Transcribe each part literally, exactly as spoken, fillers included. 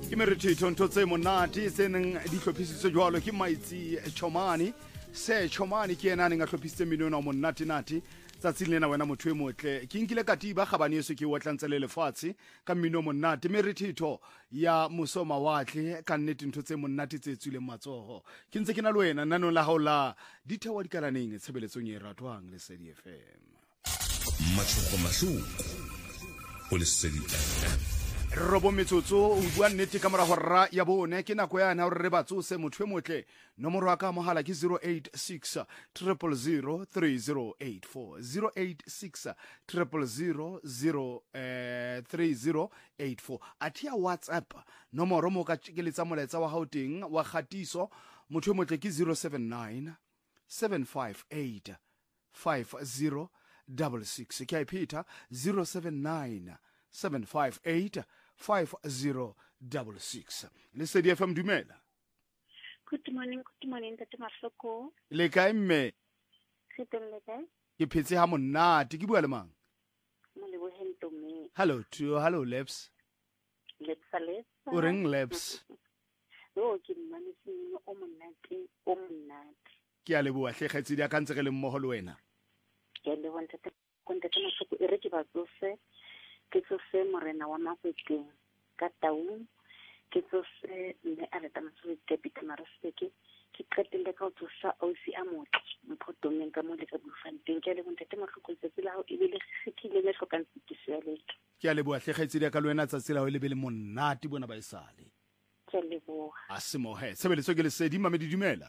ke merethetho ntho tse monate tse neng di tlhophisitswe jwalo ke Maitsi Chomani se Chomani ke ena a neng a tlhophisitse mmino ona o monate-nate tsatsing lena wena motho e motle ke nkile katiba gabane yeso ke otla le lefatshe ka mmino monate merethetho ya mosomawatle ka nnete ntho tse monate tse tswileng matsogo ke ntse ke na le wena nanong la hao la dithewa dikalaneng tshebeletsong e ratwang le Lesedi F M Matshoko Mahluko o Lesedi F M robo metsotso o bua nnete ka mora horra ya bone ke nako yana hore re batsose motho e motle nomoro ya ka mohala ke zero eight six zero zero zero three zero eight four zero eight six zero zero zero three zero eight four atia WhatsApp nomoro mo ka tshikeletsa molaetsa wa gauteng wa gatiso motho e motle ke zero seven nine seven five eight five zero six six ke a ipita zero seven nine seven five eight five zero six six Lesedi F M dumela. Good morning, good morning, Tate Masoko. Le kae mme? Se teng le kae? Ke phetse ha monate ke bua le mang? Mo le boheng tome. Hello to hello Leps. Leps Leps. O reng Leps? Yo ke mmane sino o monate o monate. Ke a leboa tlhegetse di akantse ge le mmogo le wena. Ke le wantse te kontate Masoko e re ke batsose. Ke tsose morena wa Makweteng ka Taung ke tsose mme a reta masole deputy Maraseke ke qetelle ka go tsosa ausi a motle mphotomeng ka mo le ka bufanteng ke le bontate Mahloko tsela o e bile sekile le hlokang tsekiso ya letho ke a leboa tlhegetse di ka le wena tsatsela o le bele monate bona ba isale ke leboa a se mo he sebeletso ke Lesedi Mamedi dumela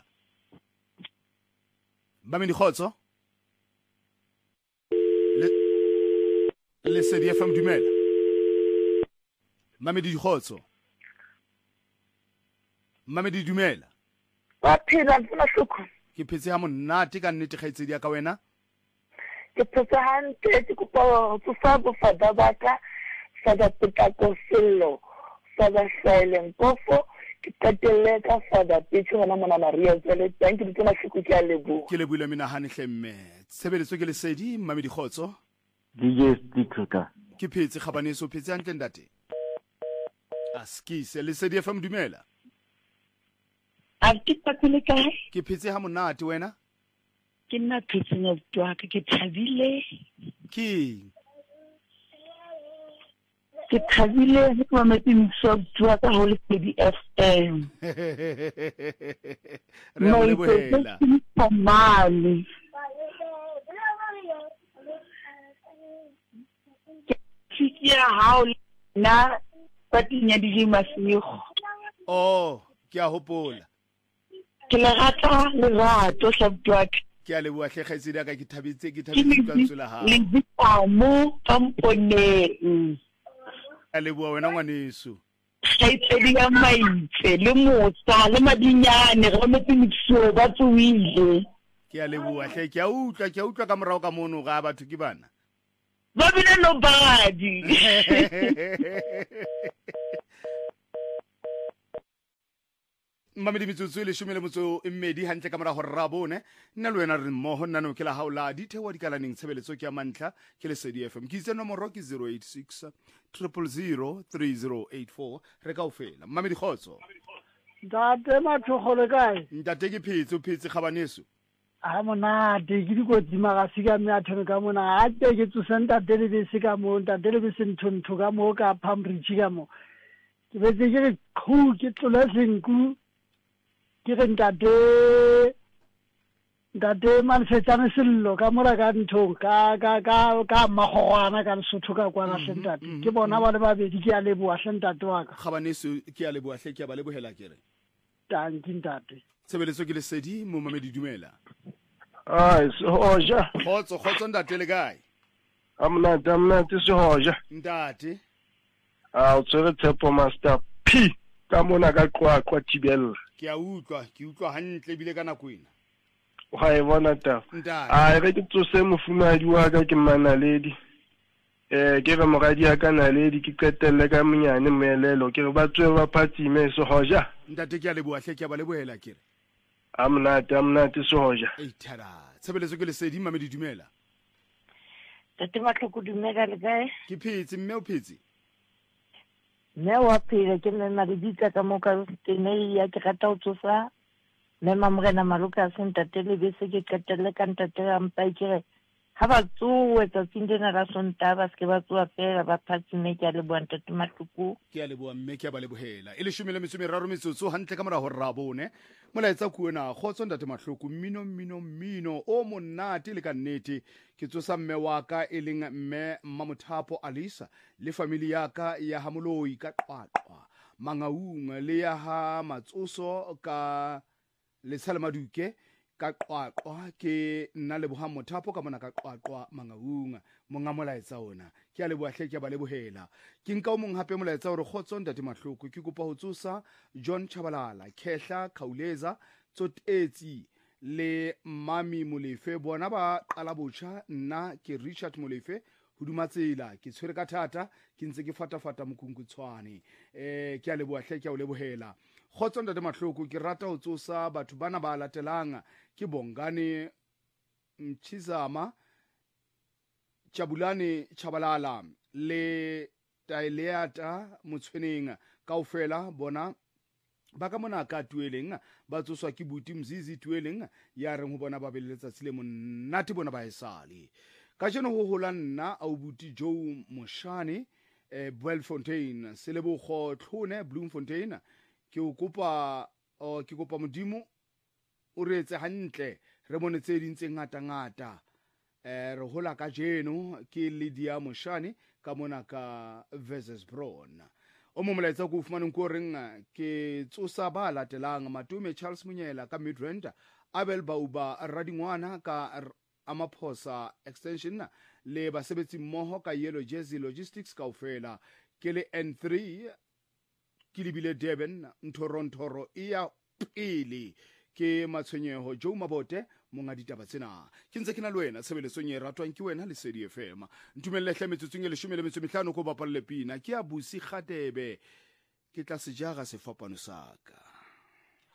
Mamedi khotso Lesedi F M dumela Mamedi khotso Mamedi dumela Wa phela mfuna hloko ke phetse ha monate ka nnete kgaitsedi ya ka wena ke phetse hantle ke kopa go fa bo fada baka fada Petako Sello fada Silent Kofo ke tatelle ka fada Petso hona mona Maria Zele thank you tsena hloko ke a lebo ke le buile mina hane hlemme tshebeletso ke Lesedi Mamedi khotso D J Sticker ke phetse gabane so phetse hantle ndate askise Lesedi F M dumela a ke patele kae ke phetse ha monate wena ke nna phetseng of twa ke ke thabile ke ke thabile ke wa meeting so twa ka ho Lesedi F M re a le bohela mali ya hao na patinya di masigo oh ke a hopola ke le rata le rato hlabtwa ke a le bua tlhegetse di ka ke thabetse ke thabetse ka tsela ha le ditamo kamponeng a le bua wena ngwaneso gaitsedi ya maitse le motsa le madinyane re metse mitso ba tsuile ke a le bua hle ke a utlwa ke a utlwa ka morao ka mono ga batho ke bana ba bile nobody Mamedi metsotso le shumele motso e mmedi hantle ka mora ho rabone nna le wena re mmoho nna no ke la haola dithewa dikalaneng tshebeletso ke ya mantla ke Lesedi F M ke itse nomoro ke zero eight six zero zero zero three zero eight four re ka ofela Mamedi khotso Ntate Mathogole kae ntate ke phetse o phetse gabaneso a monate ke dikotsi magasi ka me a thone ka mona a te ke tsosenta dele be se ka mo ntate le be se nthonto ka mo ka Pambridge ka mo ke betse ke re khu ke tlola senku ke re ntate ntate man fetsane sello ka mora ka ntho ka ka ka ka magogwana ka Lesotho ka kwana sentate ke bona ba le babedi ke a leboa sentate wa ka gabaneso ke a leboa hle ke a ba lebohela kere tanki ntate tshebeletso ke Lesedi mo Mamedi dumela ai sehoja khotso khotso ntate le kae amnate amnate sehoja ntate a o tsere Tshepo Master P ka mona ka qoa qoa tibella ke a utlwa ke utlwa hantle bile ka nako ena o ga e bona ta ntate a re ke tsose mofumadi wa ka ke Manaledi eh ke re mogadi ya ka Naledi ke qetelle ka monyane moelelo ke re ba tswe ba phatsime sehoja ntate ke a leboa hle ke a ba lebohela kere amnate amnate sehoja e thara tshebeletso ke Lesedi Mamedi dumela Tate Mahloko dumela le kae ke phetse mme o phetse mme wa phele ke mme Maledika ka mo ka stene ya ke rata o tsosa mme Mamorena Maluka se ntate le bese ke qetelle ka ntate ga mpa ke ha ba tsoe tsa tsindena la sonta ba se ba tsoa fela ba phatsime ke a le bua ntate Matuku ke a le bua mme ke a ba le bohela e le shumile metso metsotso hantle ka mora ho ra bone molaetsa kuena khotso ntate Mahloku mmino mmino mmino o monate le ka nnete ke tsosa mme wa ka e leng mme Mmamothapo Alisa le family ya ka ya Hamoloi ka Qwaqwa Mangaung le ya ha Matsoso ka le Salamaduke ka Qwaqwa ke nna le boha Mothapo ka mona ka Qwaqwa Mangaung monga molaetsa ona ke a le boahle ke ba le bohela ke nka o mong hape molaetsa hore khotso ntate Mahloku ke kopa ho tsosa John Chabalala Khehla Khauleza Tsotetsi le Mami Molefe bona ba qala botjha nna ke Richard Molefe hudumatsela ke tshwere ka thata ke ntse ke fatafata mokunkutshwane eh ke a le boahle ke a o le bohela khotso ntate Mahloku ke rata ho tsosa batho bana ba latelang ke Bongane Mchizama Chabulane Chabalala le Taileata Motshweneng kaofela bona ba ka mona ka Tueleng ba tsoswa ke Buti Mzizi Tueleng ya reng ho bona ba beletsa tsile monate bona ba esale ka jeno ho hola nna au Buti Joe Moshane eh Belfontaine Selebo Khotlhone Bloemfontein ke o kopa o ke kopa modimo o re etse hantle re bone tse ding tse ngata ngata eh re hola ka jeno ke Lydia Moshane ka mona ka Wesselsbron o mo molaetsa go fumana go reng ke tsosa ba latelang Matume Charles Munyela ka Midrand Abel Bauba Radingwana ka Amaphosa extension le basebetsi mmoho ka Yellow Jersey Logistics kaofela ke le N three ke libile Durban Ntorontoro e ya pele ke matshwenyeho Joe Mabote monga ditaba tsena ke ntse ke na le wena tshebeletsong e ratwang ke wena le Sedi F M ntumelle hle metsotsong e le leshome le metso mehlano go bapalle pina ke a Busi Khatebe ke tla se jaga sefapano saka